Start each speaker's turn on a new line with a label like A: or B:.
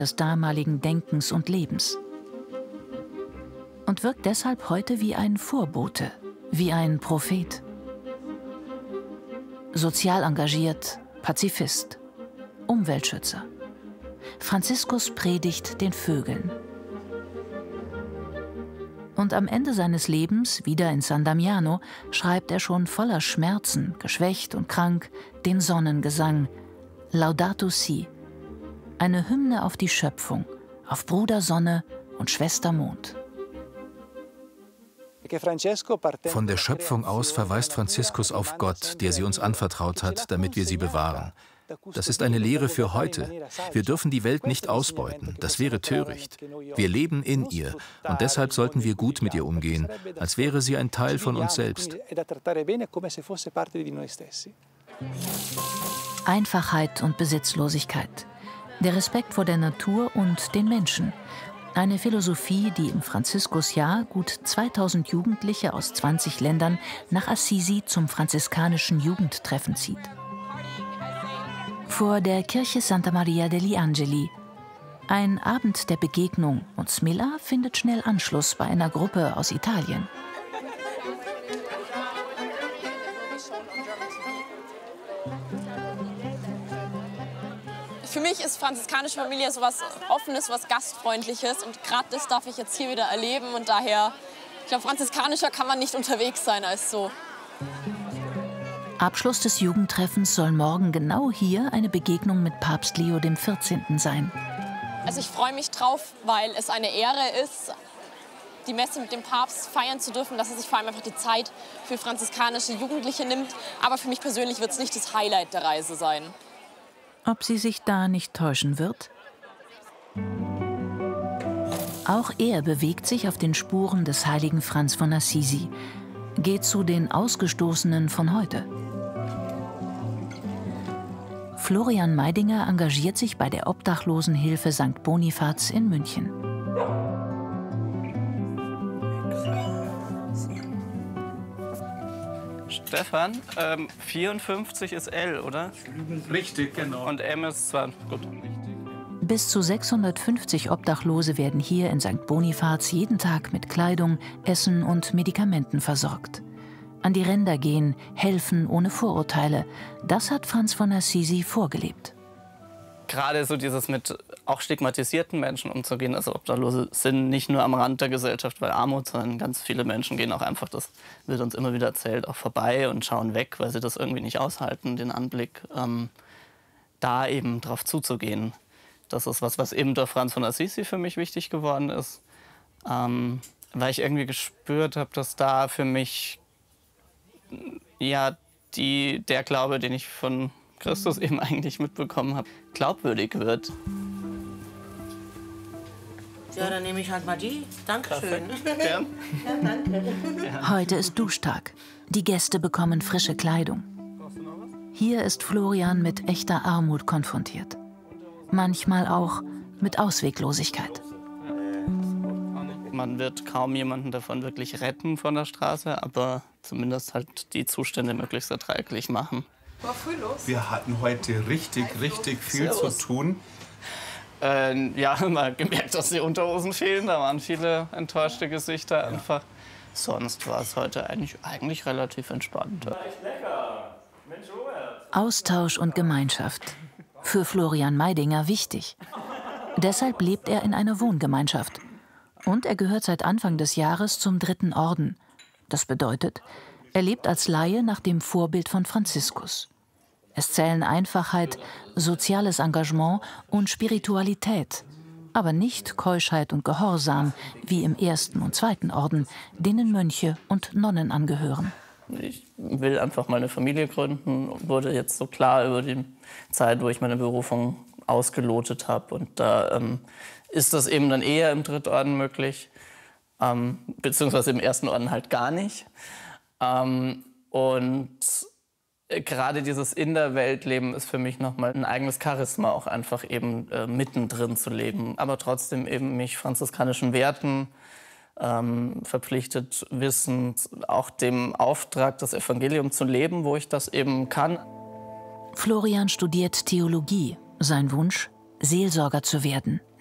A: des damaligen Denkens und Lebens. Und wirkt deshalb heute wie ein Vorbote, wie ein Prophet. Sozial engagiert, Pazifist, Umweltschützer. Franziskus predigt den Vögeln. Und am Ende seines Lebens, wieder in San Damiano, schreibt er schon voller Schmerzen, geschwächt und krank, den Sonnengesang Laudato Si, eine Hymne auf die Schöpfung, auf Bruder Sonne und Schwester Mond.
B: Von der Schöpfung aus verweist Franziskus auf Gott, der sie uns anvertraut hat, damit wir sie bewahren. Das ist eine Lehre für heute. Wir dürfen die Welt nicht ausbeuten, das wäre töricht. Wir leben in ihr und deshalb sollten wir gut mit ihr umgehen, als wäre sie ein Teil von uns selbst.
A: Einfachheit und Besitzlosigkeit, der Respekt vor der Natur und den Menschen. Eine Philosophie, die im Franziskusjahr gut 2000 Jugendliche aus 20 Ländern nach Assisi zum franziskanischen Jugendtreffen zieht. Vor der Kirche Santa Maria degli Angeli. Ein Abend der Begegnung und Smilla findet schnell Anschluss bei einer Gruppe aus Italien.
C: Für mich ist franziskanische Familie so was Offenes, was Gastfreundliches und gerade das darf ich jetzt hier wieder erleben und daher, ich glaube, franziskanischer kann man nicht unterwegs sein als so.
A: Abschluss des Jugendtreffens soll morgen genau hier eine Begegnung mit Papst Leo XIV. Sein.
C: Also ich freue mich drauf, weil es eine Ehre ist, die Messe mit dem Papst feiern zu dürfen, dass er sich vor allem einfach die Zeit für franziskanische Jugendliche nimmt. Aber für mich persönlich wird es nicht das Highlight der Reise sein.
A: Ob sie sich da nicht täuschen wird? Auch er bewegt sich auf den Spuren des heiligen Franz von Assisi, geht zu den Ausgestoßenen von heute. Florian Meidinger engagiert sich bei der Obdachlosenhilfe St. Bonifaz in München.
D: Stefan, 54 ist L, oder?
E: Richtig, genau.
D: Und M ist 2. Gut.
A: Bis zu 650 Obdachlose werden hier in St. Bonifaz jeden Tag mit Kleidung, Essen und Medikamenten versorgt. An die Ränder gehen, helfen ohne Vorurteile. Das hat Franz von Assisi vorgelebt.
D: Gerade so dieses mit auch stigmatisierten Menschen umzugehen, also Obdachlose sind nicht nur am Rand der Gesellschaft, weil Armut, sondern ganz viele Menschen gehen auch einfach, das wird uns immer wieder erzählt, auch vorbei und schauen weg, weil sie das irgendwie nicht aushalten, den Anblick, da eben drauf zuzugehen. Das ist was eben durch Franz von Assisi für mich wichtig geworden ist, weil ich irgendwie gespürt habe, dass da für mich ja der Glaube, den ich von Christus eben eigentlich mitbekommen habe, glaubwürdig wird.
F: Ja, dann nehme ich halt mal die. Dankeschön.
D: Ja.
F: Ja, danke.
A: Heute ist Duschtag. Die Gäste bekommen frische Kleidung. Hier ist Florian mit echter Armut konfrontiert. Manchmal auch mit Ausweglosigkeit.
D: Man wird kaum jemanden davon wirklich retten von der Straße, aber zumindest halt die Zustände möglichst erträglich machen.
C: War früh los.
E: Wir hatten heute richtig viel zu tun.
D: Ja, mal gemerkt, dass die Unterhosen fehlen. Da waren viele enttäuschte Gesichter einfach. Sonst war es heute eigentlich relativ entspannt.
A: Austausch und Gemeinschaft. Für Florian Meidinger wichtig. Deshalb lebt er in einer Wohngemeinschaft. Und er gehört seit Anfang des Jahres zum 3. Orden. Das bedeutet, er lebt als Laie nach dem Vorbild von Franziskus. Es zählen Einfachheit, soziales Engagement und Spiritualität, aber nicht Keuschheit und Gehorsam, wie im 1. und 2. Orden, denen Mönche und Nonnen angehören.
D: Ich will einfach meine Familie gründen, wurde jetzt so klar über die Zeit, wo ich meine Berufung ausgelotet habe. Und da ist das eben dann eher im 3. Orden möglich, beziehungsweise im 1. Orden halt gar nicht. Und gerade dieses in der Welt leben ist für mich nochmal ein eigenes Charisma, auch einfach eben mittendrin zu leben. Aber trotzdem eben mich franziskanischen Werten verpflichtet wissend, auch dem Auftrag, das Evangelium zu leben, wo ich das eben kann.
A: Florian studiert Theologie. Sein Wunsch: Seelsorger zu werden.